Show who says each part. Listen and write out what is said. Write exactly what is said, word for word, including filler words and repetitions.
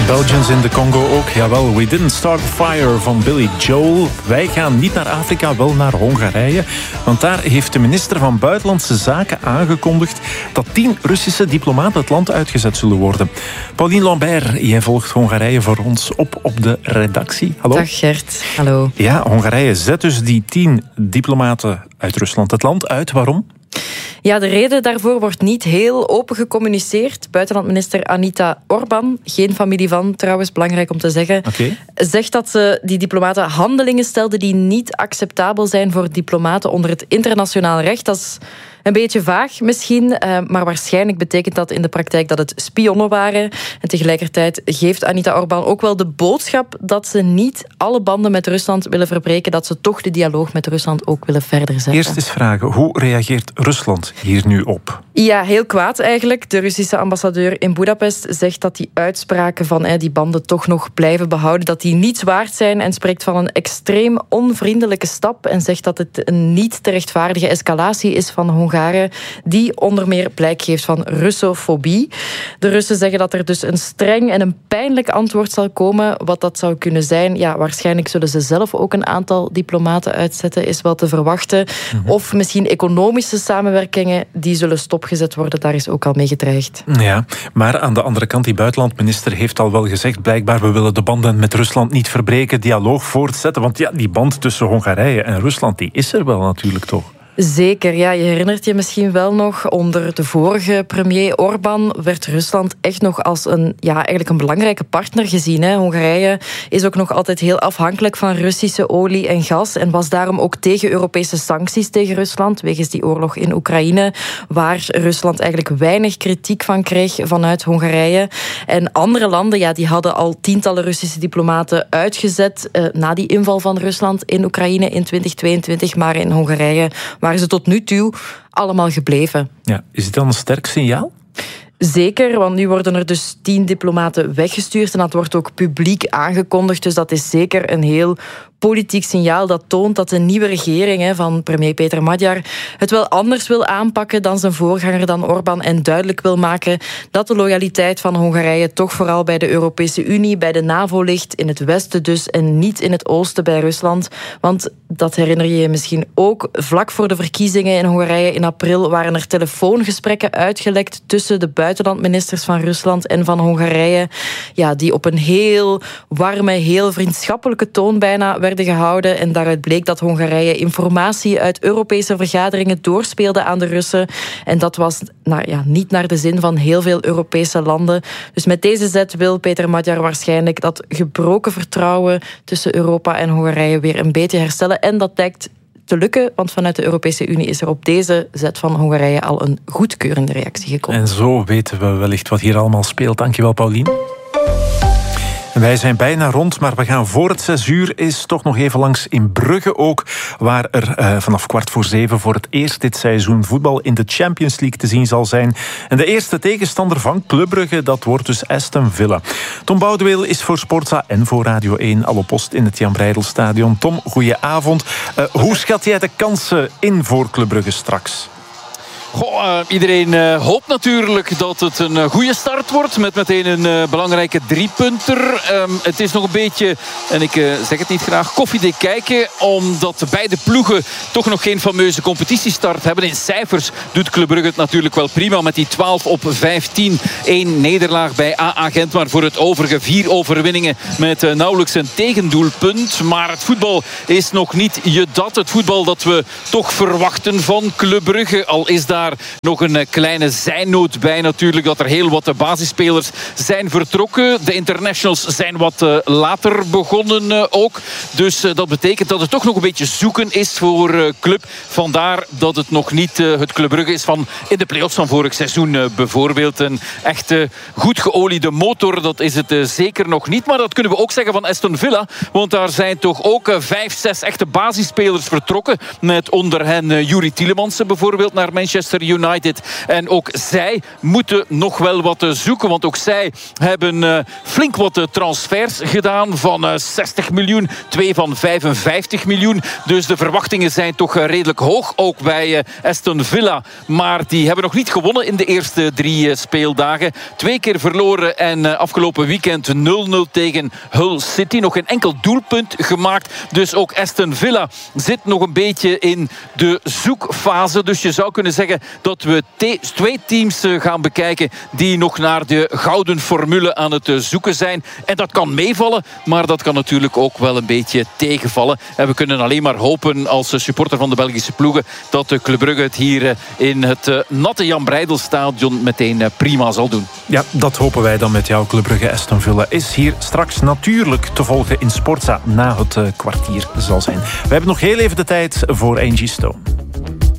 Speaker 1: Belgians in de Congo ook. Jawel, We Didn't Start the Fire van Billy Joel. Wij gaan niet naar Afrika, wel naar Hongarije. Want daar heeft de minister van Buitenlandse Zaken aangekondigd dat tien Russische diplomaten het land uitgezet zullen worden. Pauline Lambert, jij volgt Hongarije voor ons op op de redactie. Hallo.
Speaker 2: Dag Gert, hallo.
Speaker 1: Ja, Hongarije zet dus die tien diplomaten uit Rusland het land uit. Waarom?
Speaker 2: Ja, de reden daarvoor wordt niet heel open gecommuniceerd. Buitenlandminister Anita Orban, geen familie van trouwens, belangrijk om te zeggen,
Speaker 1: okay.
Speaker 2: zegt dat ze die diplomaten handelingen stelden die niet acceptabel zijn voor diplomaten onder het internationaal recht. Dat is een beetje vaag misschien, maar waarschijnlijk betekent dat in de praktijk dat het spionnen waren. En tegelijkertijd geeft Anita Orban ook wel de boodschap dat ze niet alle banden met Rusland willen verbreken, dat ze toch de dialoog met Rusland ook willen verder zetten.
Speaker 1: Eerst eens vragen, hoe reageert Rusland hier nu op?
Speaker 2: Ja, heel kwaad eigenlijk. De Russische ambassadeur in Budapest zegt dat die uitspraken van eh, die banden toch nog blijven behouden, dat die niets waard zijn en spreekt van een extreem onvriendelijke stap en zegt dat het een niet te rechtvaardige escalatie is van Hongaren, die onder meer blijk geeft van Russofobie. De Russen zeggen dat er dus een streng en een pijnlijk antwoord zal komen. Wat dat zou kunnen zijn, ja, waarschijnlijk zullen ze zelf ook een aantal diplomaten uitzetten, is wel te verwachten. Mm-hmm. Of misschien economische samenwerkingen, die zullen stopgezet worden. Daar is ook al mee gedreigd.
Speaker 1: Ja, maar aan de andere kant, die buitenlandminister heeft al wel gezegd, blijkbaar, we willen de banden met Rusland niet verbreken, dialoog voortzetten. Want ja, die band tussen Hongarije en Rusland, die is er wel natuurlijk toch.
Speaker 2: Zeker, ja. Je herinnert je misschien wel nog, onder de vorige premier Orban werd Rusland echt nog als een, ja, eigenlijk een belangrijke partner gezien. Hè. Hongarije is ook nog altijd heel afhankelijk van Russische olie en gas en was daarom ook tegen Europese sancties tegen Rusland, wegens die oorlog in Oekraïne, waar Rusland eigenlijk weinig kritiek van kreeg vanuit Hongarije. En andere landen, ja, die hadden al tientallen Russische diplomaten uitgezet eh, na die inval van Rusland in Oekraïne in twintig tweeëntwintig, maar in Hongarije waren ze tot nu toe allemaal gebleven.
Speaker 1: Ja, is het dan een sterk signaal?
Speaker 2: Zeker, want nu worden er dus tien diplomaten weggestuurd en dat wordt ook publiek aangekondigd. Dus dat is zeker een heel politiek signaal dat toont dat de nieuwe regering van premier Peter Magyar het wel anders wil aanpakken dan zijn voorganger, dan Orban, en duidelijk wil maken dat de loyaliteit van Hongarije toch vooral bij de Europese Unie, bij de NAVO ligt, in het westen dus, en niet in het oosten bij Rusland. Want dat herinner je je misschien ook. Vlak voor de verkiezingen in Hongarije in april waren er telefoongesprekken uitgelekt tussen de buitenlandministers van Rusland en van Hongarije, ja, die op een heel warme, heel vriendschappelijke toon bijna werden gehouden. En daaruit bleek dat Hongarije informatie uit Europese vergaderingen doorspeelde aan de Russen. En dat was nou ja, niet naar de zin van heel veel Europese landen. Dus met deze zet wil Peter Magyar waarschijnlijk dat gebroken vertrouwen tussen Europa en Hongarije weer een beetje herstellen. En dat lijkt te lukken, want vanuit de Europese Unie is er op deze zet van Hongarije al een goedkeurende reactie gekomen.
Speaker 1: En zo weten we wellicht wat hier allemaal speelt. Dankjewel, Pauline. Wij zijn bijna rond, maar we gaan voor het zes uur is toch nog even langs in Brugge ook, waar er uh, vanaf kwart voor zeven voor het eerst dit seizoen voetbal in de Champions League te zien zal zijn. En de eerste tegenstander van Club Brugge, dat wordt dus Aston Villa. Tom Boudeweel is voor Sportza en voor Radio één al op post in het Jan Breydel-stadion. Tom, goedenavond. Uh, hoe schat jij de kansen in voor Club Brugge straks?
Speaker 3: Goh, uh, iedereen uh, hoopt natuurlijk dat het een uh, goede start wordt. Met meteen een uh, belangrijke driepunter. Um, het is nog een beetje, en ik uh, zeg het niet graag, koffiedik kijken. Omdat beide ploegen toch nog geen fameuze competitiestart hebben. In cijfers doet Club Brugge het natuurlijk wel prima. Met die twaalf op vijftien. één nederlaag bij A A Gent. Maar voor het overige vier overwinningen met uh, nauwelijks een tegendoelpunt. Maar het voetbal is nog niet je dat. Het voetbal dat we toch verwachten van Club Brugge. Al is daar nog een kleine zijnoot bij natuurlijk, dat er heel wat basisspelers zijn vertrokken. De internationals zijn wat uh, later begonnen uh, ook. Dus uh, dat betekent dat het toch nog een beetje zoeken is voor uh, Club. Vandaar dat het nog niet uh, het Club Brugge is van in de play-offs van vorig seizoen uh, bijvoorbeeld. Een echt uh, goed geoliede motor, dat is het uh, zeker nog niet. Maar dat kunnen we ook zeggen van Aston Villa. Want daar zijn toch ook uh, vijf, zes echte basisspelers vertrokken. Met onder hen uh, Yuri Tielemans bijvoorbeeld naar Manchester Manchester United. En ook zij moeten nog wel wat zoeken, want ook zij hebben uh, flink wat transfers gedaan van uh, zestig miljoen, twee van vijfenvijftig miljoen. Dus de verwachtingen zijn toch uh, redelijk hoog, ook bij uh, Aston Villa. Maar die hebben nog niet gewonnen in de eerste drie uh, speeldagen. Twee keer verloren en uh, afgelopen weekend nul nul tegen Hull City. Nog geen enkel doelpunt gemaakt. Dus ook Aston Villa zit nog een beetje in de zoekfase. Dus je zou kunnen zeggen dat we te- twee teams uh, gaan bekijken die nog naar de gouden formule aan het uh, zoeken zijn. En dat kan meevallen, maar dat kan natuurlijk ook wel een beetje tegenvallen. En we kunnen alleen maar hopen als supporter van de Belgische ploegen dat de Club Brugge het hier in het uh, natte Jan Breidelstadion meteen uh, prima zal doen.
Speaker 1: Ja, dat hopen wij dan met jou. Club Brugge Aston Villa is hier straks natuurlijk te volgen in Sportza na het uh, kwartier zal zijn. We hebben nog heel even de tijd voor Angie Stone.